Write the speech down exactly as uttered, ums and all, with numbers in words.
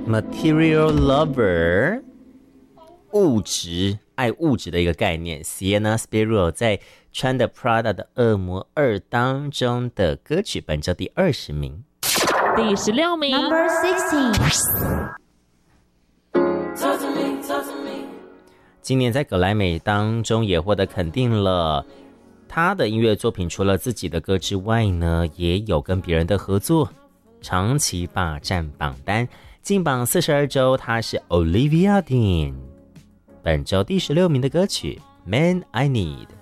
material lover， 物质爱物质的一个概念。 Sienna Spiro 在穿的 Prada 的恶魔二当中的歌曲，本周第二十名。 第十六名 Number sixteen。 今年在格莱美当中也获得肯定了，他的音乐作品除了自己的歌之外呢，也有跟别人的合作，长期霸占榜单，进榜四十二周。他是 Olivia Dean， 本周第十六名的歌曲 Man I Need。